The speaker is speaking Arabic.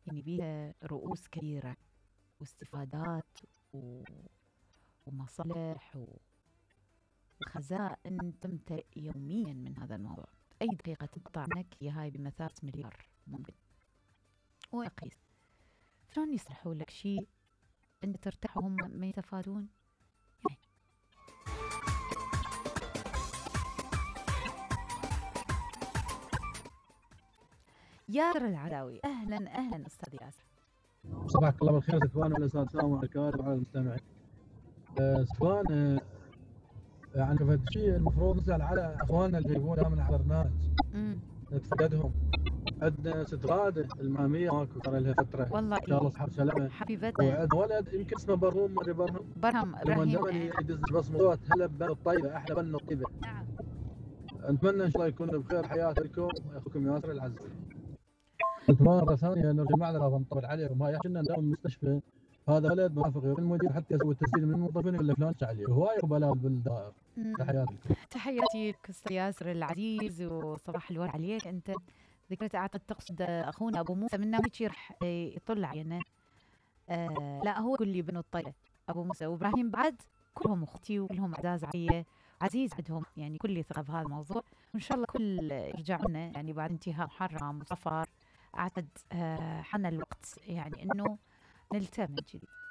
إن بيها رؤوس كبيرة واستفادات ومصالح وخزائن تمتلئ يوميا من هذا الموضوع. أي دقيقة تقطع عنك هي هاي بمثابة مليار ممكن. وأقيس شلون يسرحوا لك شيء أنت ترتاح وهم ما يتفادون؟ ياسر العداوي، أهلا أهلا أستاذ ياسر. صباحك الله بالخير سكوان والأستاذ سام والكاتب على المستمعين. سكوان يعني فد شيء المفروض نسأل على أخواننا اللي يجيبون دائما على البرنامج نتفقدهم. عندنا ست غادة المامية ماكو صار لها فترة والله إن شاء الله صحة وسلامة حبيبتنا. وعندنا ولد يمكن اسمه برهوم ما برهم دائما يدز بصمة صوت هلا بن الطيبة أحلى بن الطيبة. نعم. نتمنى إن شاء الله يكون بخير حياتكم أخوكم ياسر العزيز. مرة ثانية نرجو معذرة نطول عليكم. هاي كنا نداوم المستشفى هذا ولد مرافق المدير حتى يسوي التسجيل من الموظفين ولا فلان عليه هواي بلاوي بالدائر. تحياتي لك أستاذ ياسر العزيز وصباح الورد عليك. أنت ذكرت أعتقد تقصد أخونا أبو موسى من ناوي راح يطلع علينا. لا هو كل لي بنو الطيبة أبو موسى وإبراهيم بعد كلهم أختي وكلهم أعزاز علي عزيز عندهم يعني كل ثقة بهذا الموضوع. وإن شاء الله كل يرجع لنا يعني بعد انتهاء محرم وصفر. أعتقد حان الوقت يعني إنه نلتم من جديد.